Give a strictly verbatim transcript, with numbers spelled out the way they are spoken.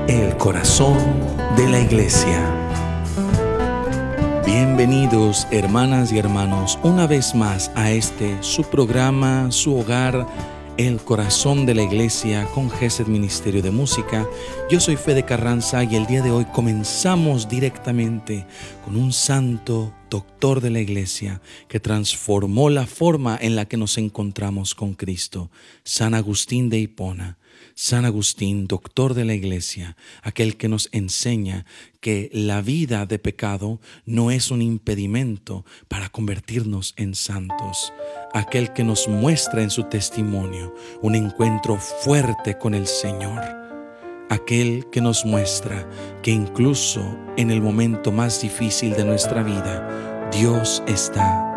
El corazón de la iglesia. Bienvenidos, hermanas y hermanos, una vez más a este su programa, su hogar, El corazón de la iglesia con Gesed Ministerio de Música. Yo soy Fede Carranza y el día de hoy comenzamos directamente con un santo doctor de la iglesia que transformó la forma en la que nos encontramos con Cristo, San Agustín de Hipona. San Agustín, doctor de la iglesia, aquel que nos enseña que la vida de pecado no es un impedimento para convertirnos en santos, aquel que nos muestra en su testimonio un encuentro fuerte con el Señor, aquel que nos muestra que incluso en el momento más difícil de nuestra vida, Dios está